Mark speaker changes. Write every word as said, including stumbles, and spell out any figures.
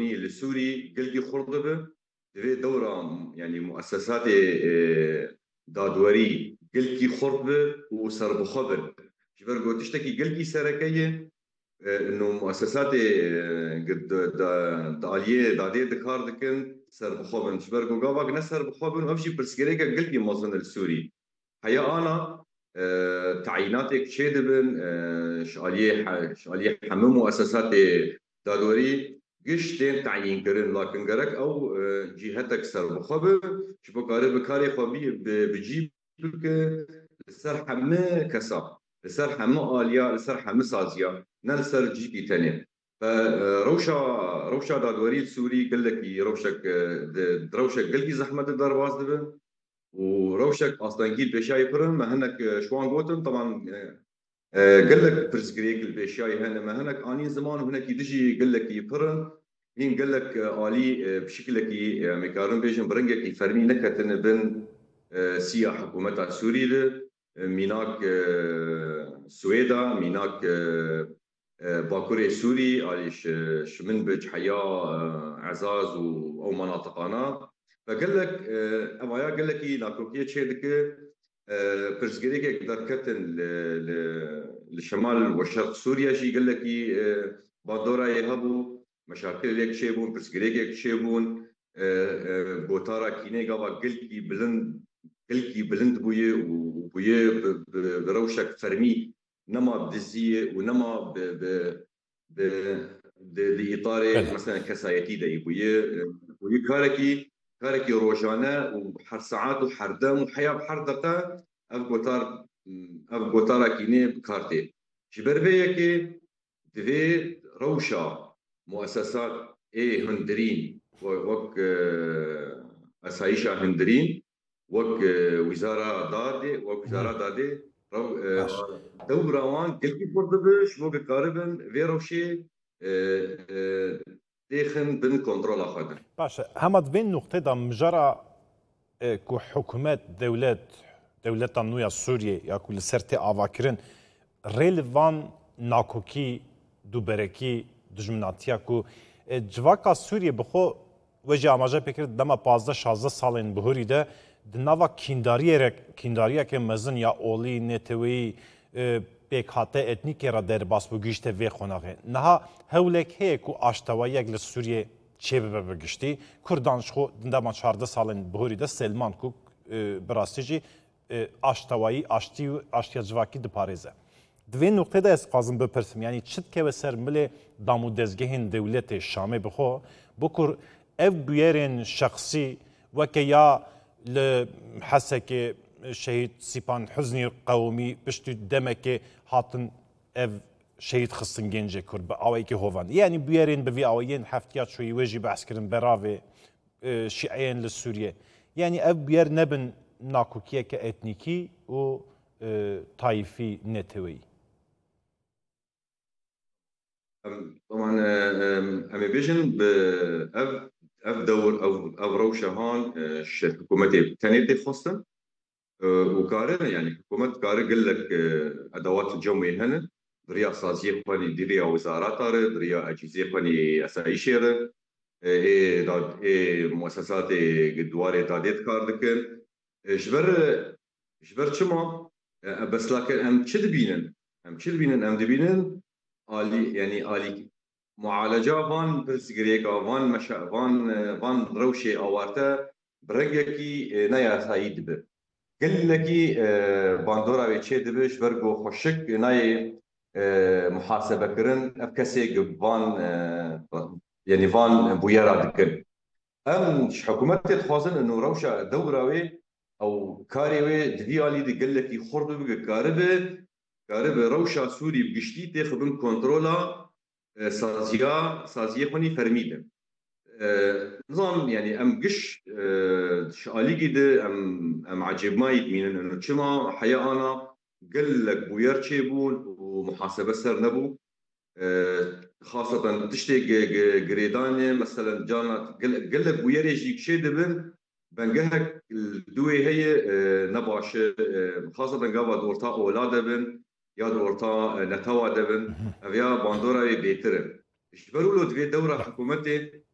Speaker 1: القانونية السوري قلقي خردبه دوی دورا يعني مؤسسات دادوري قلقي خردبه وسربخبر جبر قوتشتكي قلقي سركية انه مؤسسات قد داليه داديه دكار دكن سربخبر جبر قوقابك نسر بخبر وابشي برسكريكا قلقي موزن السوري هيا انا أه تعييناتك شيدبن أه شاليه شاليه حمم مؤسسات دادوري قشتين تعيين كرن لكن قرك او أه جهتك سر بخبر شبو قارب بكاري خبي بجيب سر حمه كسا سر حمه آليا سر حمه سازيا نل سر جي بي تاني فروشا روشا دادوري السوري قال لك روشك دروشك قال لي زحمه الدرواز دبن وروشك اصلا جيل بشاي برن ما هنك شوان قوتن طبعا قال لك برسكريك البشاي هنا ما هنك اني زمان هناك يدجي قال لك يبرن مين قال لك الي بشكلك مكارن بيجن برنجك يفرمي نكتن بن سيا حكومه سوريا ميناك سويدا ميناك باكوري سوري عليش شمن بج حياه عزاز او مناطقنا فقال لك امايا قال لك ناكوكيه تشيدك برسكريك دركتن للشمال والشرق سوريا شي قال لك بادورا يهبوا مشاكل ليك شيبون برسكريك شيبون بوتارا كيني قابا قلكي بلند قلكي بلند بويه وبويه بروشك فرمي نما بدزيه ونما ب ب لاطار مثلا كسايتي داي بويه بويه كاركي كاركي روجانا وحر ساعات وحردم وحياه بحردقه اف بوتار اف بوتارا كيني بكارتي جبربيكي دفي روشا مؤسسات اي هندرين وك اسايشا هندرين وك وزاره دادي وك وزاره دادي دورا وان قلبي بردبش وك قاربن فيروشي ديخن بن كنترول اخذ
Speaker 2: باشا همت فين نقطه دا مجرى كو حكومات دولات دولت نويا سوريا يا كل سرتي افاكرن ريليفان ناكوكي دوبركي دجمناتيا كو جواكا سوريا بخو وجه اماجه فکر دما پانزده شانزده سالین بهوری ده دناوا کینداریه کینداریه که مزن یا اولی نتوی بکاته اتنیکی را در باس بگیشته وی خوناغه نها هولک هی کو آشتوایی اگل سوریه چه به بگیشتی کردانش خو دما چهارده سالین بهوری ده سلمان کو براستیجی آشتوایی آشتی آشتی جواکی دپارزه دوی نقطه ده از قازم بپرسم یعنی چت که و سر مل دامو دزگهن دولت شامه بخو بکر اف بیرن شخصی وکه یا لحسك شهيد سيبان حزني قومي بشتو دمك هاتن اف شهيد خصن جنجي كرب اويكي هوفان يعني بيرين بفي اوين حفتيات شوي ويجي بعسكرن برافي شيعيين للسوريا يعني اف بير نبن ناكوكيه كاتنيكي و طائفي نتوي
Speaker 1: طبعا امي بيجن باف اف دور او او روشه هون حكومتي تانيتي خصن وكاره يعني حكومه كاره قال لك ادوات الجومي هنا دريا سازيه فاني دريا وزارات دريا اجهزه فاني اسايشير اي داد اي مؤسسات قدواري داديت كاردكن جبر جبر شما بس لكن ام تشدبينن ام تشدبينن ام دبينن الي يعني الي معالجه فان برسغريكا فان مشا فان فان روشي اوارتا برجكي نيا سعيد ب قال لكي باندورا بيتشي دبش برجو خشك ناي محاسبه كرن افكسي فان يعني فان بويرا دكن ام حكومتي تخازن انه روشا دوراوي او كاريوي دفيالي دي قال لكي خرب بكاربه كاربه روشا سوري بقشتي تاخذ كنترولا سازيا سازيا خوني فرميدن نظام يعني ام قش شالي قد ام ام عجب ما يدمين انه شما حياه انا قال لك بوير تشيبون ومحاسبه سر نبو خاصه تشتي جريدان مثلا جانا قال لك بوير يجيك شي دبن بنقهك الدوي هي نباش خاصه قابا دورتا اولاد بن يا دورتا نتوا دبن افيا باندورا بيترن اشبروا له دوره حكومتي